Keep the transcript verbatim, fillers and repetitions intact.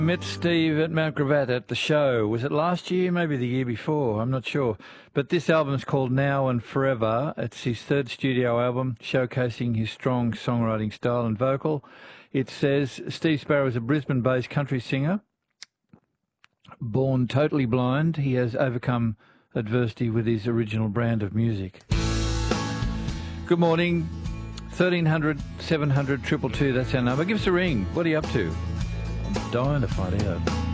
Met Steve at Mount Gravatt at the show. Was it last year? Maybe the year before. I'm not sure. But this album's called Now and Forever. It's his third studio album, showcasing his strong songwriting style and vocal. It says Steve Sparrow is a Brisbane-based country singer. Born totally blind, he has overcome adversity with his original brand of music. Good morning. thirteen hundred, seven hundred, two two two, that's our number. Give us a ring. What are you up to? I'm dying to find out.